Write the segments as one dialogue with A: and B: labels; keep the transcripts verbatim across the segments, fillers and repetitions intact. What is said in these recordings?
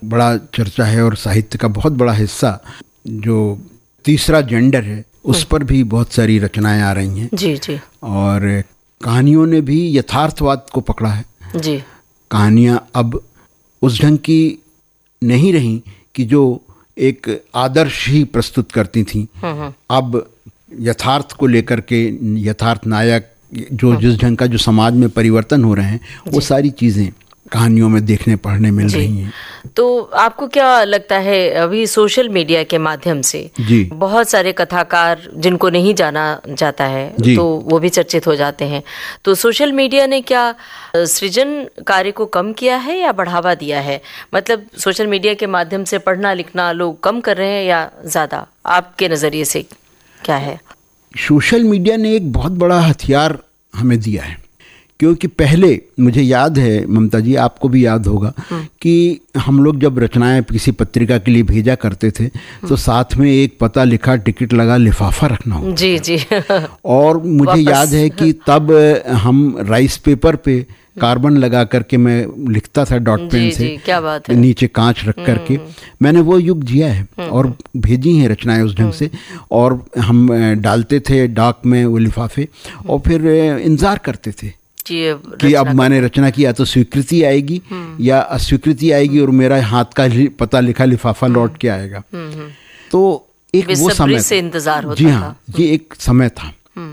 A: बड़ा चर्चा है और साहित्य का बहुत बड़ा हिस्सा जो तीसरा जेंडर है उस पर भी बहुत सारी रचनाएं आ रही हैं।
B: जी जी।
A: और कहानियों ने भी यथार्थवाद को पकड़ा है।
B: जी।
A: कहानियां अब उस ढंग की नहीं रही कि जो एक आदर्श ही प्रस्तुत करती थी। अब यथार्थ को लेकर के यथार्थ नायक जो जिस ढंग का जो समाज में परिवर्तन हो रहे हैं वो सारी चीज़ें कहानियों में देखने पढ़ने मिल रही हैं।
B: तो आपको क्या लगता है, अभी सोशल मीडिया के माध्यम से
A: जी
B: बहुत सारे कथाकार जिनको नहीं जाना जाता है तो वो भी चर्चित हो जाते हैं, तो सोशल मीडिया ने क्या सृजन कार्य को कम किया है या बढ़ावा दिया है? मतलब सोशल मीडिया के माध्यम से पढ़ना लिखना लोग कम कर रहे हैं या ज़्यादा, आपके नज़रिए से क्या है?
A: सोशल मीडिया ने एक बहुत बड़ा हथियार हमें दिया है, क्योंकि पहले मुझे याद है ममता जी, आपको भी याद होगा कि हम लोग जब रचनाएं किसी पत्रिका के लिए भेजा करते थे तो साथ में एक पता लिखा टिकट लगा लिफाफा रखना होता।
B: जी जी।
A: और मुझे याद है कि तब हम राइस पेपर पे कार्बन लगा करके मैं लिखता था डॉट पेन से,
B: जी, क्या बात है।
A: नीचे कांच रख करके। मैंने वो युग जिया है और भेजी हैं रचनाएं उस ढंग से। और हम डालते थे डाक में वो लिफाफे और फिर इंतजार करते थे कि अब मैंने रचना की या तो स्वीकृति आएगी या अस्वीकृति आएगी और मेरा हाथ का पता लिखा लिफाफा लौट के आएगा। तो एक वो समय
B: से इंतजार होता।
A: जी हाँ, ये एक समय था।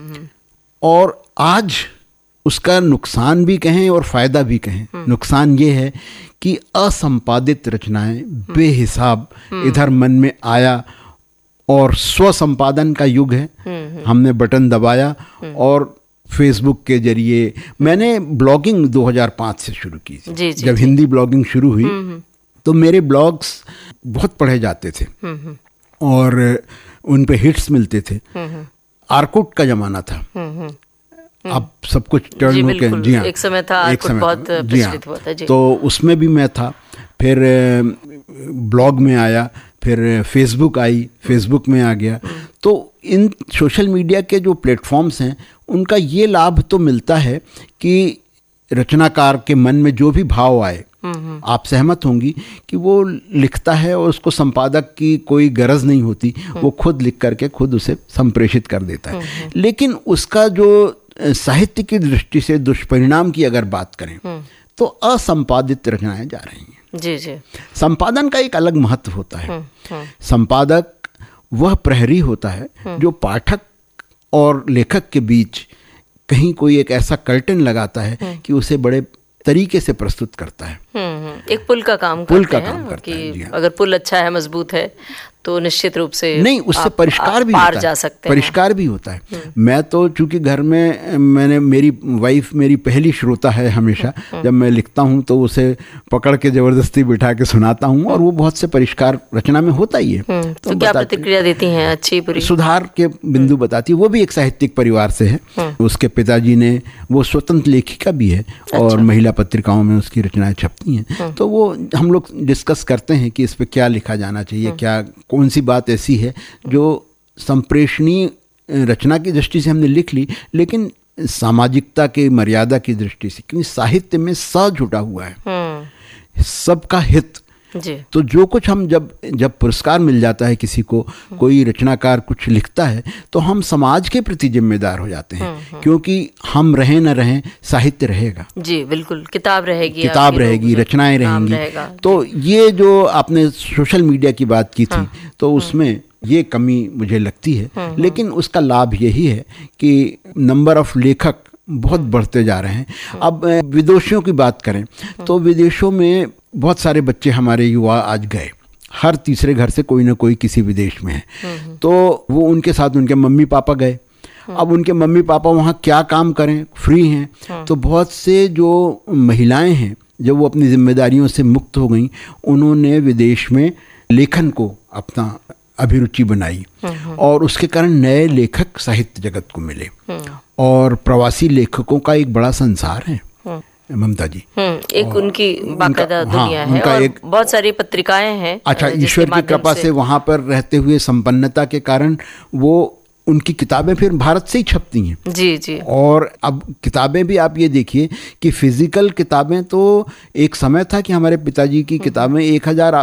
A: और आज उसका नुकसान भी कहें और फायदा भी कहें। नुकसान ये है कि असंपादित रचनाएं बेहिसाब इधर मन में आया और स्व संपादन का युग है। हमने बटन दबाया और फेसबुक के जरिए मैंने ब्लॉगिंग दो हज़ार पाँच से शुरू की थी। जी, जी, जब जी. हिंदी ब्लॉगिंग शुरू हुई तो मेरे ब्लॉग्स बहुत पढ़े जाते थे और उन पे हिट्स मिलते थे। आर्कुट का जमाना था। अब सब कुछ टर्न हो के जी हाँ,
B: एक समय था, एक समय बहुत प्रचलित हुआ था। जी।
A: तो उसमें भी मैं था। फिर ब्लॉग में आया, फिर फेसबुक आई, फेसबुक में आ गया। तो इन सोशल मीडिया के जो प्लेटफॉर्म्स हैं उनका ये लाभ तो मिलता है कि रचनाकार के मन में जो भी भाव आए, आप सहमत होंगी कि वो लिखता है और उसको संपादक की कोई गरज नहीं होती, वो खुद लिख करके खुद उसे संप्रेषित कर देता है। लेकिन उसका जो साहित्य की दृष्टि से दुष्परिणाम की अगर बात करें तो असंपादित रचनाएं जा रही हैं।
B: जी जी।
A: संपादन का एक अलग महत्व होता है। संपादक वह प्रहरी होता है जो पाठक और लेखक के बीच कहीं कोई एक ऐसा कर्टन लगाता है कि उसे बड़े तरीके से प्रस्तुत करता है।
B: एक पुल का काम
A: पुल का काम
B: करता
A: करता है।
B: कि अगर पुल अच्छा है, मजबूत है, तो निश्चित रूप से
A: नहीं, उससे परिष्कार भी होता
B: जा सकते
A: है। परिष्कार भी होता है। मैं तो चूंकि घर में मैंने मेरी वाइफ मेरी पहली श्रोता है हमेशा। जब मैं लिखता हूँ तो उसे पकड़ के जबरदस्ती बिठा के सुनाता हूँ और वो बहुत से परिष्कार रचना में होता ही है।
B: तो, तो क्या प्रतिक्रिया देती हैं? अच्छी बुरी?
A: सुधार के बिंदु बताती है। वो भी एक साहित्यिक परिवार से है। उसके पिताजी ने, वो स्वतंत्र लेखिका भी है और महिला पत्रिकाओं में उसकी रचनाएं छपती हैं। तो वो हम लोग डिस्कस करते हैं कि इस पे क्या लिखा जाना चाहिए, क्या कौन सी बात ऐसी है जो संप्रेषणीय रचना की दृष्टि से हमने लिख ली, लेकिन सामाजिकता की मर्यादा की दृष्टि से, क्योंकि साहित्य में स जुड़ा हुआ है, सबका हित। जी। तो जो कुछ हम जब जब पुरस्कार मिल जाता है किसी को, कोई रचनाकार कुछ लिखता है, तो हम समाज के प्रति जिम्मेदार हो जाते हैं, क्योंकि हम रहें न रहें साहित्य रहेगा।
B: जी बिल्कुल, किताब रहेगी,
A: किताब रहेगी, रचनाएं रहेंगी। तो ये जो आपने सोशल मीडिया की बात की थी, तो उसमें ये कमी मुझे लगती है। लेकिन उसका लाभ यही है कि नंबर ऑफ लेखक बहुत बढ़ते जा रहे हैं। अब विदेशियों की बात करें तो विदेशों में बहुत सारे बच्चे हमारे युवा आज गए। हर तीसरे घर से कोई ना कोई किसी विदेश में है। तो वो उनके साथ उनके मम्मी पापा गए। अब उनके मम्मी पापा वहाँ क्या काम करें, फ्री हैं। तो बहुत से जो महिलाएं हैं, जब वो अपनी जिम्मेदारियों से मुक्त हो गई, उन्होंने विदेश में लेखन को अपना अभिरुचि बनाई और उसके कारण नए लेखक साहित्य जगत को मिले और प्रवासी लेखकों का एक बड़ा संसार है ममता जी।
B: एक उनकी बाकायदा दुनिया है और एक बहुत सारी पत्रिकाएं हैं।
A: अच्छा, ईश्वर की कृपा से वहां पर रहते हुए संपन्नता के कारण वो उनकी किताबें फिर भारत से ही छपती हैं।
B: जी जी।
A: और अब किताबें भी आप ये देखिए कि फिजिकल किताबें, तो एक समय था कि हमारे पिताजी की किताबें एक हजार